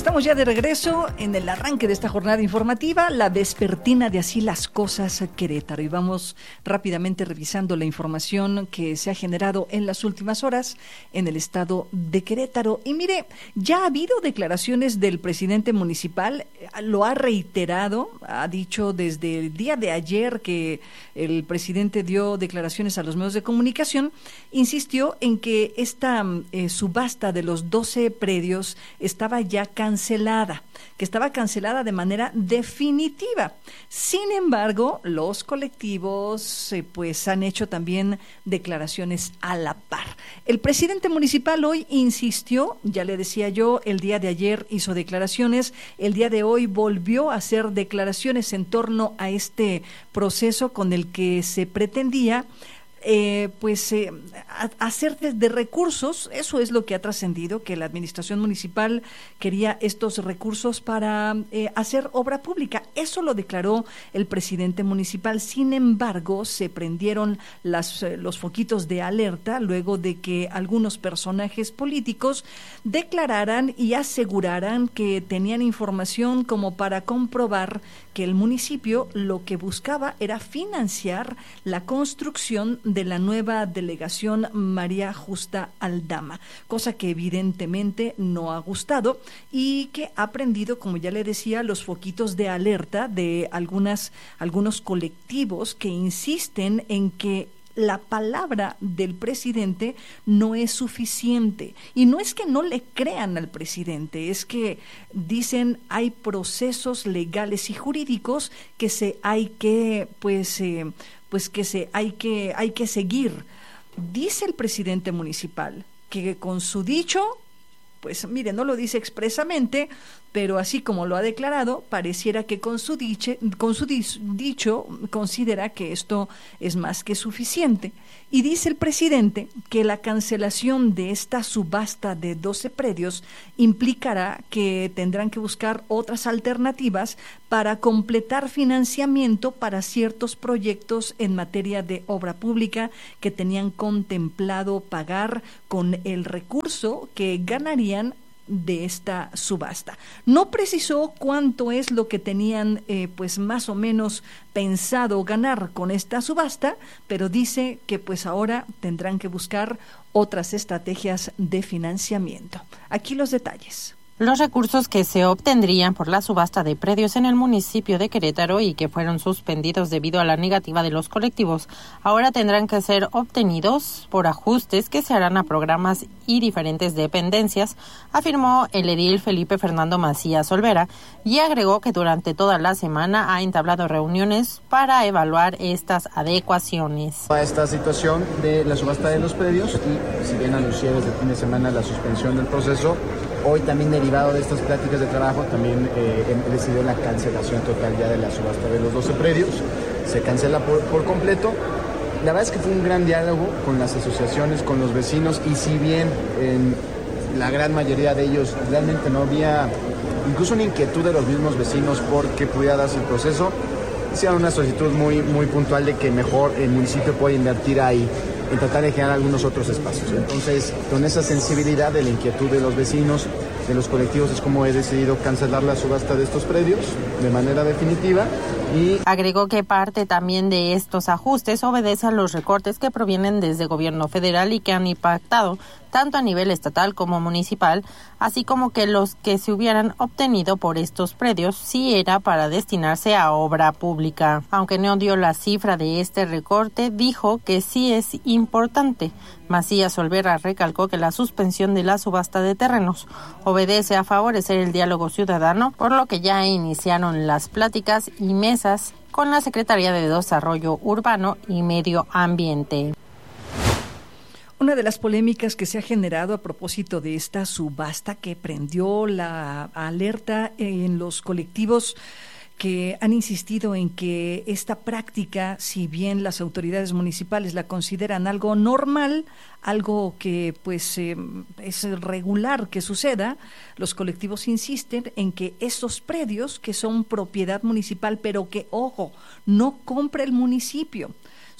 Estamos ya de regreso en el arranque de esta jornada informativa, la vespertina de Así las Cosas Querétaro. Y vamos rápidamente revisando la información que se ha generado en las últimas horas en el estado de Querétaro. Y mire, ya ha habido declaraciones del presidente municipal, lo ha reiterado, ha dicho desde el día de ayer que el presidente dio declaraciones a los medios de comunicación, insistió en que esta subasta de los 12 predios estaba ya cancelada, que estaba cancelada de manera definitiva. Sin embargo, los colectivos pues han hecho también declaraciones a la par. El presidente municipal hoy insistió, ya le decía yo, el día de ayer hizo declaraciones, el día de hoy volvió a hacer declaraciones en torno a este proceso con el que se pretendía hacer de recursos. Eso es lo que ha trascendido, que la administración municipal quería estos recursos para hacer obra pública. Eso lo declaró el presidente municipal. Sin embargo, se prendieron los foquitos de alerta luego de que algunos personajes políticos declararan y aseguraran que tenían información como para comprobar que el municipio lo que buscaba era financiar la construcción de la nueva delegación María Justa Aldama, cosa que evidentemente no ha gustado y que ha prendido, como ya le decía, los foquitos de alerta de algunos colectivos que insisten en que la palabra del presidente no es suficiente. Y no es que no le crean al presidente, es que dicen hay procesos legales y jurídicos que hay que seguir. Dice el presidente municipal que con su dicho, pues mire, no lo dice expresamente, pero así como lo ha declarado, pareciera que con su dicho considera que esto es más que suficiente. Y dice el presidente que la cancelación de esta subasta de 12 predios implicará que tendrán que buscar otras alternativas para completar financiamiento para ciertos proyectos en materia de obra pública que tenían contemplado pagar con el recurso que ganarían de esta subasta. No precisó cuánto es lo que tenían pues más o menos pensado ganar con esta subasta, pero dice que pues ahora tendrán que buscar otras estrategias de financiamiento. Aquí los detalles. Los recursos que se obtendrían por la subasta de predios en el municipio de Querétaro y que fueron suspendidos debido a la negativa de los colectivos, ahora tendrán que ser obtenidos por ajustes que se harán a programas y diferentes dependencias, afirmó el edil Felipe Fernando Macías Olvera, y agregó que durante toda la semana ha entablado reuniones para evaluar estas adecuaciones. A esta situación de la subasta de los predios, y si bien anunció desde el fin de semana la suspensión del proceso, hoy también derivado de estas pláticas de trabajo también he decidido la cancelación total ya de la subasta de los 12 predios. Se cancela por completo. La verdad es que fue un gran diálogo con las asociaciones, con los vecinos, y si bien en la gran mayoría de ellos realmente no había incluso una inquietud de los mismos vecinos por qué pudiera darse el proceso, hicieron una solicitud muy puntual de que mejor el municipio pueda invertir ahí en tratar de generar algunos otros espacios. Entonces, con esa sensibilidad de la inquietud de los vecinos, de los colectivos, es como he decidido cancelar la subasta de estos predios de manera definitiva. Y agregó que parte también de estos ajustes obedece a los recortes que provienen desde gobierno federal y que han impactado tanto a nivel estatal como municipal, así como que los que se hubieran obtenido por estos predios sí era para destinarse a obra pública. Aunque no dio la cifra de este recorte, dijo que sí es importante. Macías Olvera recalcó que la suspensión de la subasta de terrenos obedece a favorecer el diálogo ciudadano, por lo que ya iniciaron las pláticas y mesas con la Secretaría de Desarrollo Urbano y Medio Ambiente. Una de las polémicas que se ha generado a propósito de esta subasta que prendió la alerta en los colectivos que han insistido en que esta práctica, si bien las autoridades municipales la consideran algo normal, algo que pues es regular que suceda, los colectivos insisten en que esos predios que son propiedad municipal, pero que, ojo, no compra el municipio,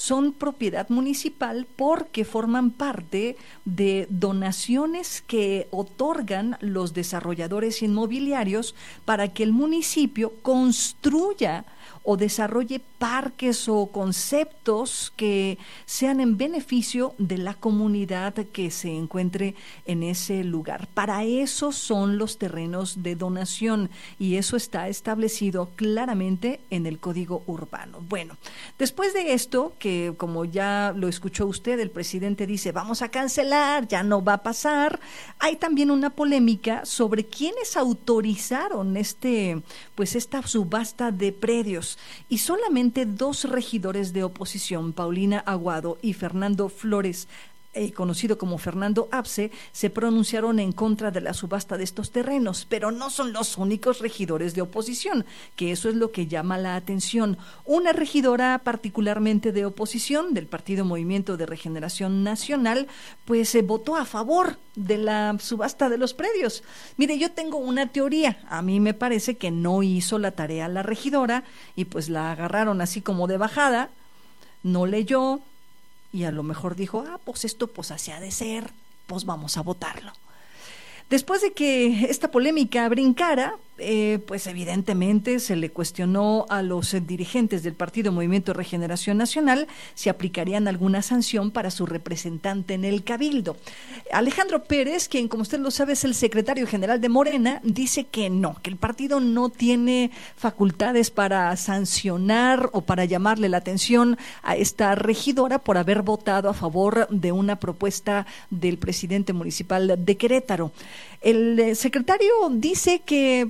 son propiedad municipal porque forman parte de donaciones que otorgan los desarrolladores inmobiliarios para que el municipio construya o desarrolle parques o conceptos que sean en beneficio de la comunidad que se encuentre en ese lugar. Para eso son los terrenos de donación y eso está establecido claramente en el Código Urbano. Bueno, después de esto, que como ya lo escuchó usted, el presidente dice vamos a cancelar, ya no va a pasar, hay también una polémica sobre quiénes autorizaron esta subasta de predios. Y solamente 2 regidores de oposición, Paulina Aguado y Fernando Flores, conocido como Fernando Abse, se pronunciaron en contra de la subasta de estos terrenos, pero no son los únicos regidores de oposición, que eso es lo que llama la atención. Una regidora particularmente de oposición del Partido Movimiento de Regeneración Nacional, pues votó a favor de la subasta de los predios. Mire, yo tengo una teoría, a mí me parece que no hizo la tarea la regidora y pues la agarraron así como de bajada, no leyó, y a lo mejor dijo, pues esto pues así ha de ser, pues vamos a votarlo. Después de que esta polémica brincara, pues evidentemente se le cuestionó a los dirigentes del Partido Movimiento de Regeneración Nacional si aplicarían alguna sanción para su representante en el Cabildo. Alejandro Pérez, quien como usted lo sabe es el secretario general de Morena, dice que no, que el partido no tiene facultades para sancionar o para llamarle la atención a esta regidora por haber votado a favor de una propuesta del presidente municipal de Querétaro. El secretario dice que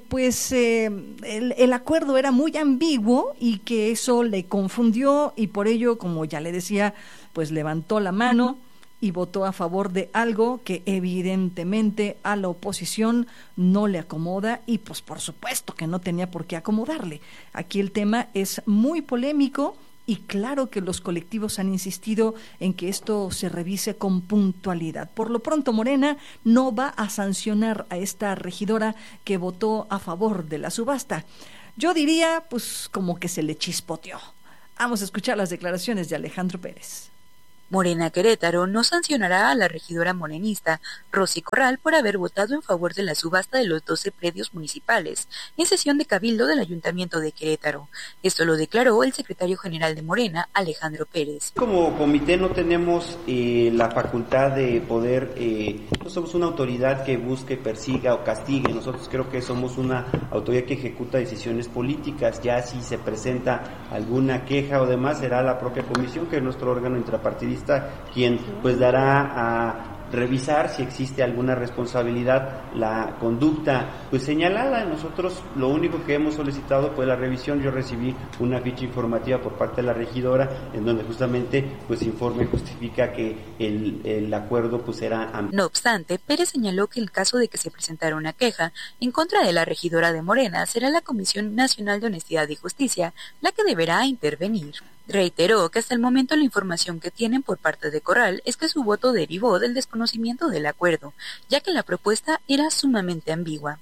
el acuerdo era muy ambiguo y que eso le confundió y por ello, como ya le decía, pues levantó la mano y votó a favor de algo que evidentemente a la oposición no le acomoda y pues por supuesto que no tenía por qué acomodarle. Aquí el tema es muy polémico. Y claro que los colectivos han insistido en que esto se revise con puntualidad. Por lo pronto, Morena no va a sancionar a esta regidora que votó a favor de la subasta. Yo diría, pues, como que se le chispoteó. Vamos a escuchar las declaraciones de Alejandro Pérez. Morena Querétaro no sancionará a la regidora morenista Rosy Corral por haber votado en favor de la subasta de los 12 predios municipales en sesión de cabildo del Ayuntamiento de Querétaro. Esto lo declaró el secretario general de Morena, Alejandro Pérez. Como comité no tenemos la facultad de poder, no somos una autoridad que busque, persiga o castigue. Nosotros creo que somos una autoridad que ejecuta decisiones políticas. Ya si se presenta alguna queja o demás, será la propia comisión, que es nuestro órgano intrapartidista, quien pues dará a revisar si existe alguna responsabilidad, la conducta pues señalada. Nosotros lo único que hemos solicitado fue la revisión. Yo recibí una ficha informativa por parte de la regidora en donde justamente pues informe y justifica que el acuerdo pues era amplio. No obstante, Pérez señaló que el caso de que se presentara una queja en contra de la regidora de Morena será la Comisión Nacional de Honestidad y Justicia la que deberá intervenir. Reiteró que hasta el momento la información que tienen por parte de Corral es que su voto derivó del desconocimiento del acuerdo, ya que la propuesta era sumamente ambigua.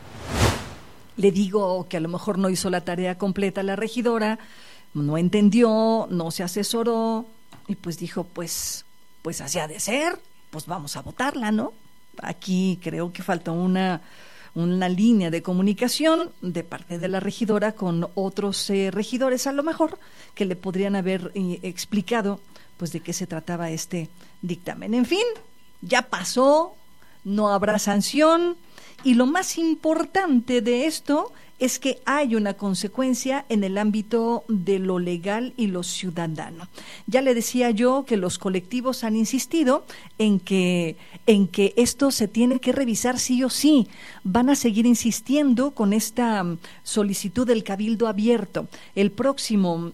Le digo que a lo mejor no hizo la tarea completa la regidora, no entendió, no se asesoró y pues dijo, pues así ha de ser, pues vamos a votarla, ¿no? Aquí creo que falta una línea de comunicación de parte de la regidora con otros regidores, a lo mejor, que le podrían haber explicado pues de qué se trataba este dictamen. En fin, ya pasó, no habrá sanción y lo más importante de esto es que hay una consecuencia en el ámbito de lo legal y lo ciudadano. Ya le decía yo que los colectivos han insistido en que esto se tiene que revisar sí o sí. Van a seguir insistiendo con esta solicitud del Cabildo Abierto. El próximo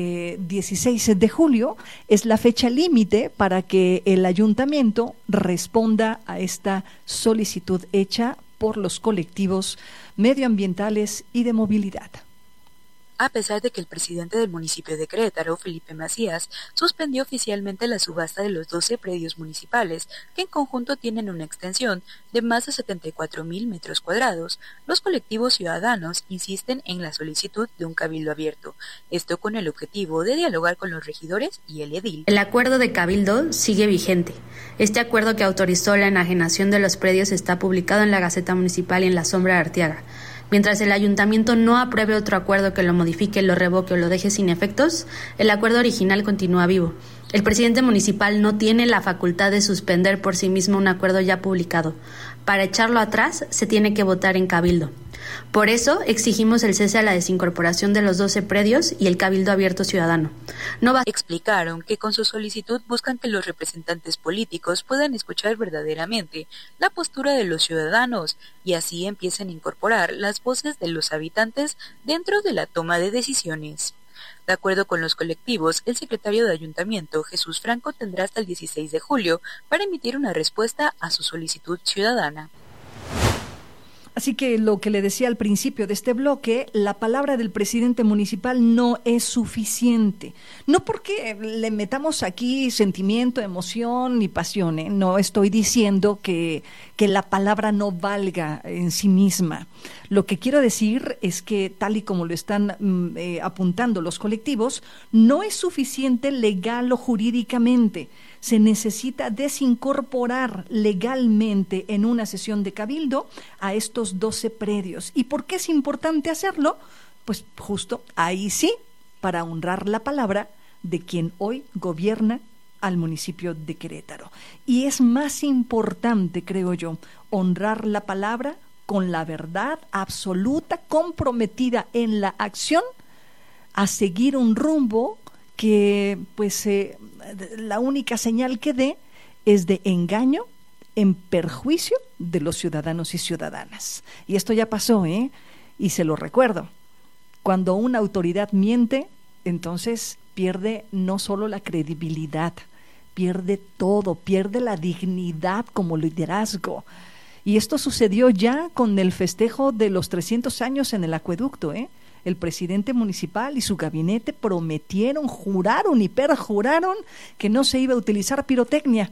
16 de julio es la fecha límite para que el ayuntamiento responda a esta solicitud hecha por los colectivos medioambientales y de movilidad. a pesar de que el presidente del municipio de Querétaro, Felipe Macías, suspendió oficialmente la subasta de los 12 predios municipales, que en conjunto tienen una extensión de más de 74,000 metros cuadrados. Los colectivos ciudadanos insisten en la solicitud de un cabildo abierto, esto con el objetivo de dialogar con los regidores y el edil. El acuerdo de cabildo sigue vigente. Este acuerdo que autorizó la enajenación de los predios está publicado en la Gaceta Municipal y en la Sombra de Arteaga. Mientras el ayuntamiento no apruebe otro acuerdo que lo modifique, lo revoque o lo deje sin efectos, el acuerdo original continúa vivo. El presidente municipal no tiene la facultad de suspender por sí mismo un acuerdo ya publicado. Para echarlo atrás, se tiene que votar en cabildo. Por eso, exigimos el cese a la desincorporación de los 12 predios y el cabildo abierto ciudadano. Explicaron que con su solicitud buscan que los representantes políticos puedan escuchar verdaderamente la postura de los ciudadanos y así empiecen a incorporar las voces de los habitantes dentro de la toma de decisiones. De acuerdo con los colectivos, el secretario de Ayuntamiento, Jesús Franco, tendrá hasta el 16 de julio para emitir una respuesta a su solicitud ciudadana. Así que lo que le decía al principio de este bloque, la palabra del presidente municipal no es suficiente. No porque le metamos aquí sentimiento, emoción ni pasión, ¿eh? No estoy diciendo que la palabra no valga en sí misma. Lo que quiero decir es que, tal y como lo están apuntando los colectivos, no es suficiente legal o jurídicamente. Se necesita desincorporar legalmente en una sesión de cabildo a estos 12 predios. ¿Y por qué es importante hacerlo? Pues justo ahí sí, para honrar la palabra de quien hoy gobierna al municipio de Querétaro. Y es más importante, creo yo, honrar la palabra con la verdad absoluta, comprometida en la acción, a seguir un rumbo que pues la única señal que dé es de engaño en perjuicio de los ciudadanos y ciudadanas. Y esto ya pasó, y se lo recuerdo. Cuando una autoridad miente, entonces pierde no solo la credibilidad, pierde todo, pierde la dignidad como liderazgo. Y esto sucedió ya con el festejo de los 300 años en el acueducto, El presidente municipal y su gabinete prometieron, juraron y perjuraron que no se iba a utilizar pirotecnia.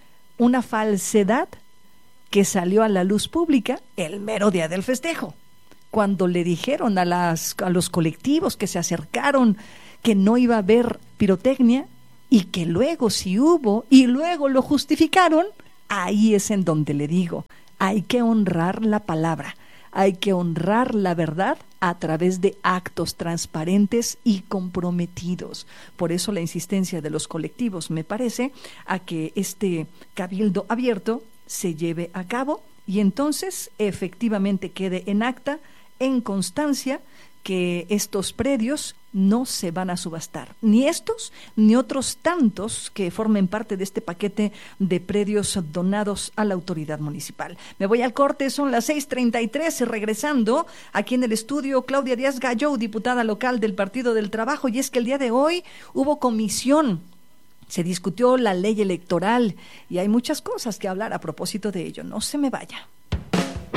Una falsedad que salió a la luz pública el mero día del festejo, cuando le dijeron a los colectivos que se acercaron que no iba a haber pirotecnia y que luego sí hubo y luego lo justificaron. Ahí es en donde le digo, hay que honrar la palabra. Hay que honrar la verdad a través de actos transparentes y comprometidos. Por eso la insistencia de los colectivos, me parece, a que este cabildo abierto se lleve a cabo y entonces efectivamente quede en acta, en constancia, que estos predios no se van a subastar, ni estos ni otros tantos que formen parte de este paquete de predios donados a la autoridad municipal. Me voy al corte, son las 6:33, regresando aquí en el estudio Claudia Díaz Gallo, diputada local del Partido del Trabajo, y es que el día de hoy hubo comisión. Se discutió la ley electoral y hay muchas cosas que hablar a propósito de ello. No se me vaya.